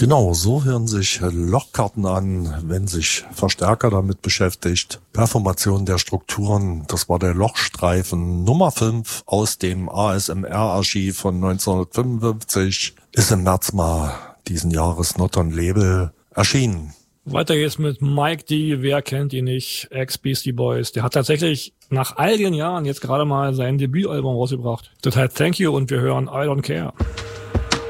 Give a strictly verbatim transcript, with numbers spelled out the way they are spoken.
Genau, so hören sich Lochkarten an, wenn sich Verstärker damit beschäftigt. Performation der Strukturen, das war der Lochstreifen Nummer fünf aus dem A S M R-Archiv von neunzehnhundertfünfundfünfzig. Ist im März mal diesen Jahres Not on Label erschienen. Weiter geht's mit Mike D. Wer kennt ihn nicht? Ex-Beastie Boys. Der hat tatsächlich nach all den Jahren jetzt gerade mal sein Debütalbum rausgebracht. Das heißt Thank You und wir hören I Don't Care.